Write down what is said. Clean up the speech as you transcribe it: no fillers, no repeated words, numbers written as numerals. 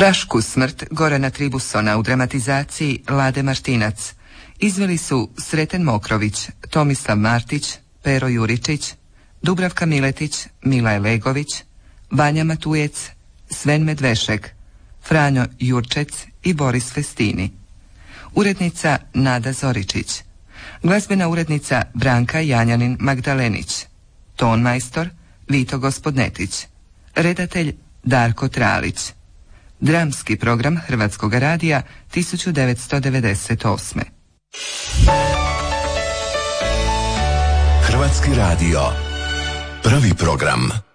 Prašku smrt Gorana Tribusona u dramatizaciji Lade Martinac izveli su Sreten Mokrović, Tomislav Martić, Pero Juričić, Dubravka Miletić, Milaj Legović, Vanja Matujec, Sven Medvešek, Franjo Jurčec i Boris Festini. Urednica Nada Zoričić. Glazbena urednica Branka Janjanin Magdalenić. Tonmajstor Vito Gospodnetić. Redatelj Darko Tralić. Dramski program Hrvatskog radija 1998. Hrvatski radio. Prvi program.